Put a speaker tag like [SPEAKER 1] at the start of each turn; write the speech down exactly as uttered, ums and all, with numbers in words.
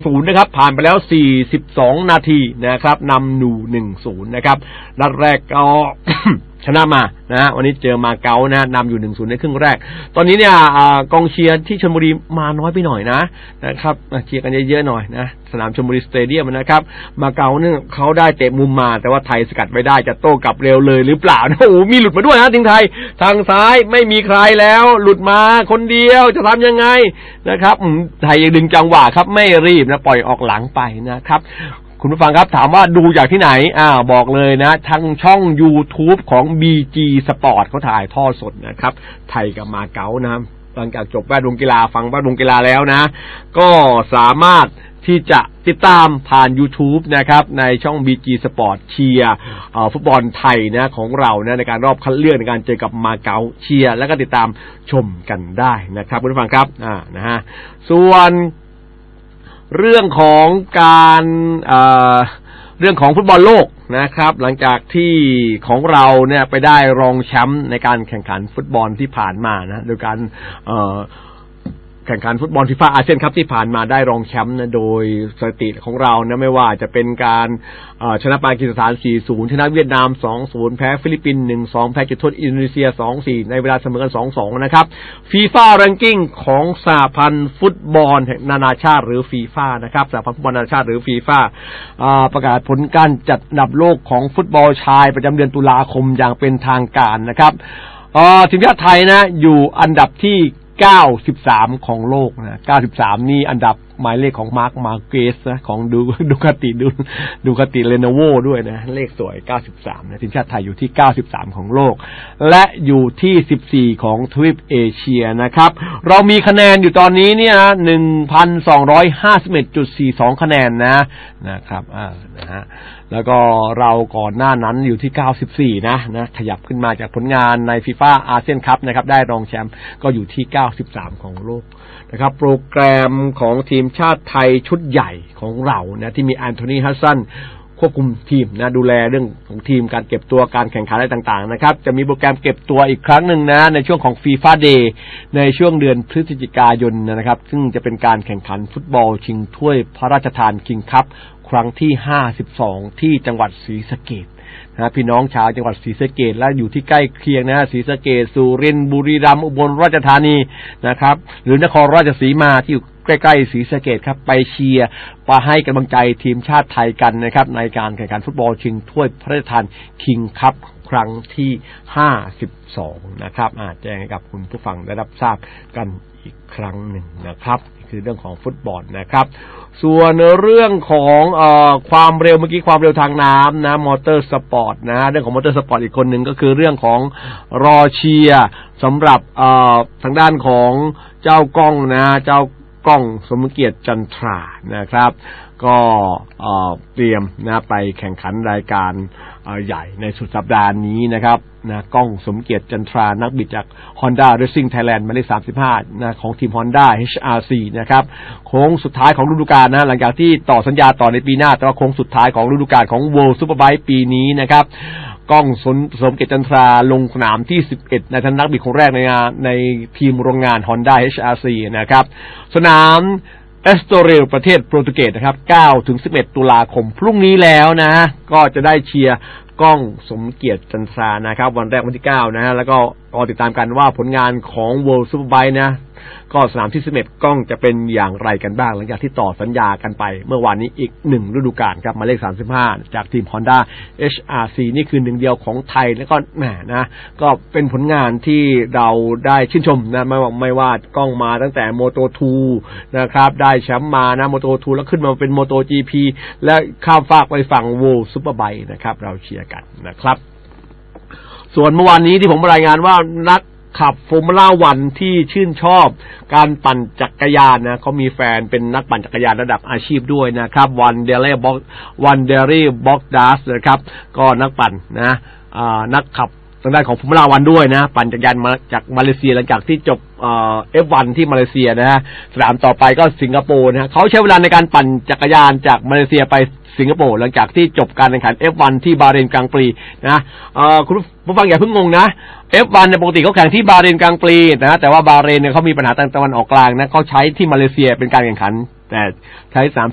[SPEAKER 1] ศูนย์นะครับผ่านไปแล้วสี่สิบสองนาทีนะครับนำหนู หนึ่งศูนย์ นะครับนัดแรกก็ ชนะมานะฮะวันนี้เจอมาเก๊านะนำอยู่ หนึ่งศูนย์ ในครึ่งแรกตอนนี้เนี่ยกองเชียร์ที่ชลบุรีมาน้อยไปหน่อยนะนะครับเชียร์กันเยอะๆหน่อยนะสนามชลบุรีสเตเดียมนะครับมาเก๊าเนี่ยเขาได้เตะมุมมาแต่ว่าไทยสกัดไว้ได้จะโต้กลับเร็วเลยหรือเปล่านะโอ้มีหลุดมาด้วยนะทีมไทยทางซ้ายไม่มีใครแล้วหลุดมาคนเดียวจะทำยังไงนะครับไทยยังดึงจังหวะครับไม่รีบนะปล่อยออกหลังไปนะครับคุณผู้ฟังครับถามว่าดูจากที่ไหนอ่าบอกเลยนะทางช่อง YouTube ของ บี จี Sport เขาถ่ายทอดสดนะครับไทยกับมาเก๊านะหลังจากจบแวดวงกีฬาฟังแวดวงกีฬาแล้วนะก็สามารถที่จะติดตามผ่าน YouTube นะครับในช่อง บี จี Sport เชียร์ฟุตบอลไทยนะของเรานะในการรอบคัดเลือกในการเจอกับมาเก๊าเชียร์แล้วก็ติดตามชมกันได้นะครับคุณผู้ฟังครับอ่านะฮะส่วนเรื่องของการเอ่อเรื่องของฟุตบอลโลกนะครับหลังจากที่ของเราเนี่ยไปได้รองแชมป์ในการแข่งขันฟุตบอลที่ผ่านมานะโดยการเอ่อแข่งขันฟุตบอลฟีฟ่าอาเซียนคัพที่ผ่านมาได้รองแชมป์นะโดยสถิติของเรานะไม่ว่าจะเป็นการชนะปากีสถาน สี่ศูนย์ ชนะเวียดนาม สองศูนย์ แพ้ฟิลิปปินส์ หนึ่งสอง แพ้จุดโทษอินโดนีเซีย สองสี่ ในเวลาเสมอกัน สองสอง นะครับฟีฟ่าแรงกิ้งของสหพันธ์ฟุตบอลนานาชาติหรือฟีฟ่านะครับสหพันธ์ฟุตบอลนานาชาติหรือฟีฟ่าประกาศผลการจัดอันดับโลกของฟุตบอลชายประจำเดือนตุลาคมอย่างเป็นทางการนะครับทีมชาติไทยนะอยู่อันดับที่เก้าสิบสามของโลกนะเก้าสิบสามนี่อันดับหมายเลขของมาร์คมาเกสนะของดูดูคาติดูดูคาติเลโนโวด้วยนะเลขสวยเก้าสิบสามนะทีมชาติไทยอยู่ที่เก้าสิบสามของโลกและอยู่ที่สิบสี่ของทวีปเอเชียนะครับเรามีคะแนนอยู่ตอนนี้เนี่ยนะ หนึ่งพันสองร้อยห้าสิบเอ็ดจุดสี่สอง คะแนนนะนะครับอ่านะฮะแล้วก็เราก่อนหน้านั้นอยู่ที่เก้าสิบสี่นะนะขยับขึ้นมาจากผลงานในฟีฟ่าอาเซียนคัพนะครับได้รองแชมป์ก็อยู่ที่เก้าสิบสามของโลกนะครับโปรแกรมของทีมชาติไทยชุดใหญ่ของเรานะที่มีแอนโทนีฮัสซันควบคุมทีมนะดูแลเรื่องของทีมการเก็บตัวการแข่งขันอะไรต่างๆนะครับจะมีโปรแกรมเก็บตัวอีกครั้งหนึ่งนะในช่วงของ FIFA Day ในช่วงเดือนพฤศจิกายนนะครับซึ่งจะเป็นการแข่งขันฟุตบอลชิงถ้วยพระราชทานคิงคัพครั้งที่ห้าสิบสองที่จังหวัดศรีสะเกษนะพี่น้องชาวจังหวัดศรีสะเกษและอยู่ที่ใกล้เคียงนะศรีสะเกษสุรินทร์บุรีรัมย์อุบลราชธานีนะครับหรือนครราชสีมาที่อยู่ใกล้ๆศรีสะเกษครับไปเชียร์ไปให้กำลังใจทีมชาติไทยกันนะครับในการแข่งขันฟุตบอลชิงถ้วยพระราชทานคิงคัพครั้งที่ห้าสิบสองนะครับอ่าแจ้งให้กับคุณผู้ฟังได้รับทราบกันอีกครั้งหนึ่งนะครับคือเรื่องของฟุตบอลนะครับส่วนเรื่องของเอ่อความเร็วเมื่อกี้ความเร็วทางน้ำนะมอเตอร์สปอร์ตนะเรื่องของมอเตอร์สปอร์ตอีกคนหนึ่งก็คือเรื่องของรอเชียร์สำหรับเอ่อทางด้านของเจ้ากล้องนะเจ้ากล้องสมเกียรติจันทรานะครับก็เอ่อเตรียมนะไปแข่งขันรายการใหญ่ในสุดสัปดาห์นี้นะครับนะกล้องสมเกียรติจันทรานักบิดจาก Honda Racing Thailand หมายเลขสามสิบห้านะของทีม Honda เอช อาร์ ซี นะครับโค้งสุดท้ายของฤดูกาลนะหลังจากที่ต่อสัญญาต่อในปีหน้าแต่ว่าโค้งสุดท้ายของฤดูกาลของ World Superbike ปีนี้นะครับกล้องสมเกียรติจันทราลงสนามที่สิบเอ็ดในฐานะนักบิดคนแรกในงานในทีมโรงงาน Honda เอช อาร์ ซี นะครับสนามเอสโตเรลประเทศโปรตุเกสนะครับเก้าถึงสิบเอ็ดตุลาคมพรุ่งนี้แล้วนะก็จะได้เชียร์กล้องสมเกียรติจันทรานะครับวันแรกวันที่เก้านะฮะแล้วก็รอติดตามกันว่าผลงานของ World Superbike นะก็สนามที่สิบเอ็ดกล้องจะเป็นอย่างไรกันบ้างหลังจากที่ต่อสัญญากันไปเมื่อวานนี้อีกหนึ่งฤดูกาลครับหมายเลขสามสิบห้าจากทีม Honda เอช อาร์ ซี นี่คือหนึ่งเดียวของไทยแล้วก็แหมนะก็เป็นผลงานที่เราได้ชื่นชมนะไม่ว่าไม่ว่ากล้องมาตั้งแต่ Moto ทู นะครับได้แชมป์มานะ Moto ทูแล้วขึ้นมาเป็น Moto จี พี และข้ามฟากไปฝั่ง World Superbike นะครับเราเชียร์กันนะครับส่วนเมื่อวานนี้ที่ผมรายงานว่านักขับฟอร์มูล่าวันที่ชื่นชอบการปั่นจักรยานนะเขามีแฟนเป็นนักปั่นจักรยานระดับอาชีพด้วยนะครับวันเดเล่บ็อกวันเดรี่บ็อกดัสนะครับก็นักปั่นนะอ่านักขับทางด้านของฟอร์มูล่าวันด้วยนะปั่นจักรยานมาจากมาเลเซียหลังจากที่จบเอ่อ เอฟ วัน ที่มาเลเซียนะฮะสนามต่อไปก็สิงคโปร์นะเขาใช้เวลาในการปั่นจักรยานจากมาเลเซียไปสิงคโปร์หลังจากที่จบการแข่งขัน เอฟ วัน ที่บาห์เรนกลางปีนะเอ่อคุณผู้ฟังอย่าเพิ่งงงนะ เอฟ วัน เนี่ยปกติเขาแข่งที่บาห์เรนกลางปีนะแต่ว่าบาห์เรนเนี่ยเขามีปัญหาทางตะวันออกกลางนะเขาใช้ที่มาเลเซียเป็นการแข่งขันแต่ใช้สนาม